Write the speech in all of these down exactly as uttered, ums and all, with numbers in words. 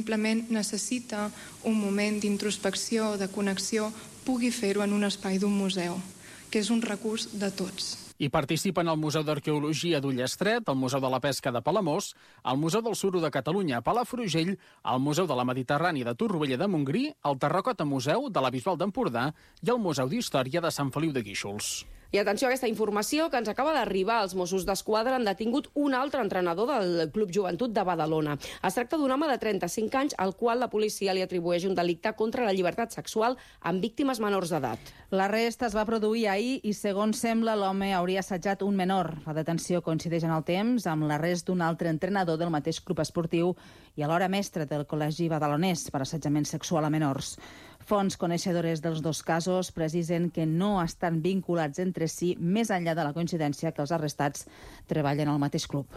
simplement necessita un moment d'introspecció o de connexió, pugui fer-ho en un espai d'un museu, que és un recurs de tots. Hi participen el Museu d'Arqueologia d'Ullestret, el Museu de la Pesca de Palamós, el Museu del Suro de Catalunya a Palafrugell, el Museu de la Mediterrània de Torroella de Montgrí, el Terracota Museu de la Bisbal d'Empordà i el Museu d'Història de Sant Feliu de Guíxols. I atenció a aquesta informació que ens acaba d'arribar. Els Mossos d'Esquadra han detingut un altre entrenador del Club Joventut de Badalona. Es tracta d'un home de trenta-cinc anys al qual la policia li atribueix un delicte contra la llibertat sexual amb víctimes menors d'edat. L'arrest es va produir ahir i, segons sembla, l'home hauria assetjat un menor. La detenció coincideix en el temps amb l'arrest d'un altre entrenador del mateix club esportiu i alhora mestre del col·legi badalonès per assetjament sexual a menors. Fonts coneixedores dels dos casos precisen que no estan vinculats entre si més enllà de la coincidència que els arrestats treballen al mateix club.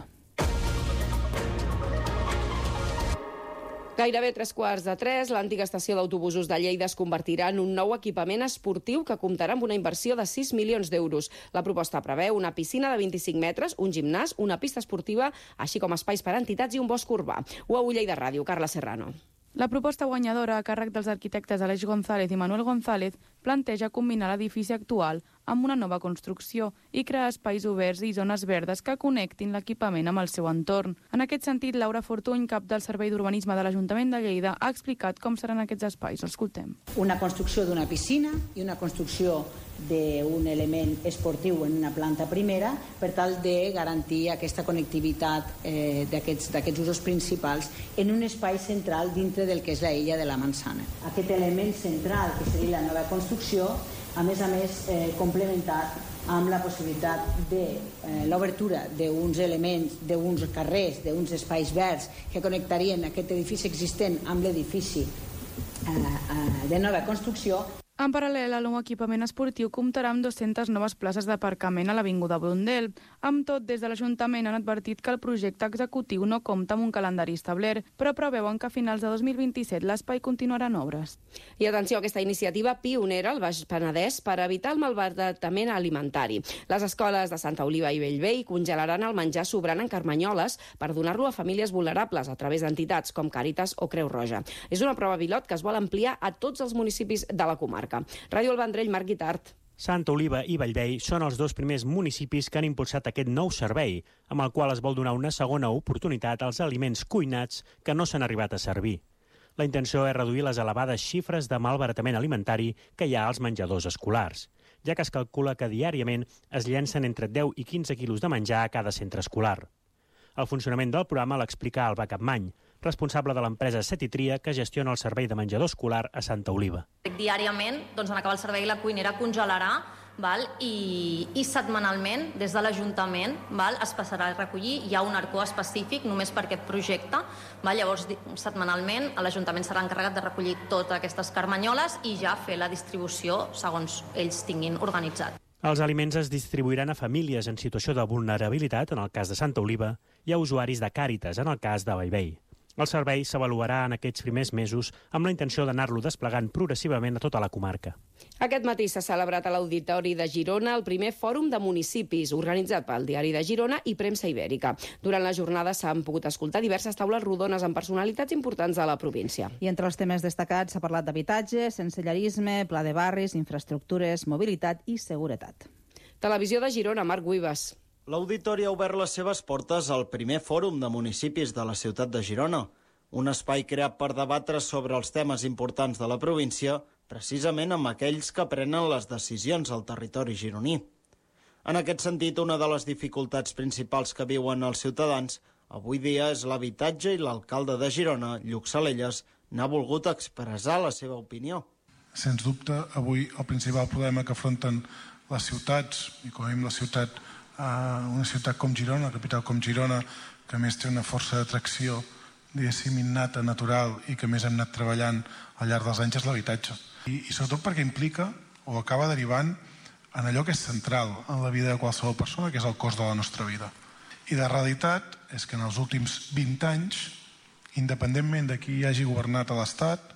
Gairebé tres quarts de tres, l'antiga estació d'autobusos de Lleida es convertirà en un nou equipament esportiu que comptarà amb una inversió de sis milions d'euros. La proposta preveu una piscina de vint-i-cinc metres, un gimnàs, una pista esportiva, així com espais per a entitats i un bosc urbà. U A U Lleida Ràdio, Carla Serrano. La proposta guanyadora a càrrec dels arquitectes Aleix González i Manuel González planteja combinar l'edifici actual amb una nova construcció i crear espais oberts i zones verdes que connectin l'equipament amb el seu entorn. En aquest sentit, Laura Fortuny, cap del Servei d'Urbanisme de l'Ajuntament de Lleida, ha explicat com seran aquests espais. Escoltem. Una construcció d'una piscina i una construcció d'un element esportiu en una planta primera per tal de garantir aquesta connectivitat eh, d'aquests usos principals en un espai central dintre del que és la illa de la Mansana. Aquest element central, que seria la nova construcció, a més a més eh, complementat amb la possibilitat de eh, l'obertura d'uns elements, d'uns carrers, d'uns espais verds que connectarien aquest edifici existent amb l'edifici eh, eh, de nova construcció. En paral·lel, el nou equipament esportiu comptarà amb dues-centes noves places d'aparcament a l'Avinguda Brundel. Amb tot, des de l'Ajuntament han advertit que el projecte executiu no compta amb un calendari establert, però preveuen que a finals de dos mil vint-i-set l'espai continuarà en obres. I atenció a aquesta iniciativa pionera al Baix Penedès per evitar el malbaratament alimentari. Les escoles de Santa Oliva i Bellvei congelaran el menjar sobrant en carmanyoles per donar-lo a famílies vulnerables a través d'entitats com Càritas o Creu Roja. És una prova pilot que es vol ampliar a tots els municipis de la comarca. Ràdio El Vendrell, Marc Guitart. Santa Oliva i Bellvei són els dos primers municipis que han impulsat aquest nou servei, amb el qual es vol donar una segona oportunitat als aliments cuinats que no s'han arribat a servir. La intenció és reduir les elevades xifres de malbaratament alimentari que hi ha als menjadors escolars, ja que es calcula que diàriament es llencen entre deu i quinze quilos de menjar a cada centre escolar. El funcionament del programa l'explica Alba Capmany, responsable de l'empresa Setitria, que gestiona el servei de menjador escolar a Santa Oliva. Diàriament, doncs, en acabar el servei, la cuinera congelarà, val? I, i setmanalment, des de l'Ajuntament, val? Es passarà a recollir. Hi ha un arcó específic només per aquest projecte. Val? Llavors, setmanalment, l'Ajuntament serà encarregat de recollir totes aquestes carmanyoles i ja fer la distribució segons ells tinguin organitzat. Els aliments es distribuiran a famílies en situació de vulnerabilitat, en el cas de Santa Oliva, i a usuaris de Càritas, en el cas de Bellvei. El servei s'avaluarà en aquests primers mesos amb la intenció d'anar-lo desplegant progressivament a tota la comarca. Aquest matí s'ha celebrat a l'Auditori de Girona el primer fòrum de municipis, organitzat pel Diari de Girona i Premsa Ibèrica. Durant la jornada s'han pogut escoltar diverses taules rodones amb personalitats importants de la província. I entre els temes destacats s'ha parlat d'habitatge, sensellarisme, pla de barris, infraestructures, mobilitat i seguretat. Televisió de Girona, Marc Guibas. L'Auditori ha obert les seves portes al primer fòrum de municipis de la ciutat de Girona, un espai creat per debatre sobre els temes importants de la província, precisament amb aquells que prenen les decisions al territori gironí. En aquest sentit, una de les dificultats principals que viuen els ciutadans avui dia és l'habitatge i l'alcalde de Girona, Lluc Salelles, n'ha volgut expressar la seva opinió. Sens dubte, avui el principal problema que afronten les ciutats, i com a mínim la ciutat una ciutat com Girona, una capital com Girona, que a més té una força d'atracció, diguéssim, innata, natural, i que més hem anat treballant al llarg dels anys, és l'habitatge. I, i sobretot perquè implica, o acaba derivant, en allò que és central en la vida de qualsevol persona, que és el cost de la nostra vida. I la realitat és que en els últims vint anys, independentment de qui hagi governat a l'Estat,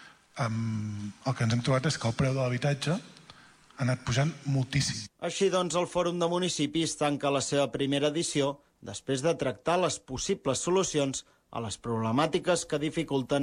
el que ens hem trobat és que el preu de l'habitatge ha anat pujant moltíssim. Així doncs, el Fòrum de Municipis tanca la seva primera edició després de tractar les possibles solucions a les problemàtiques que dificulten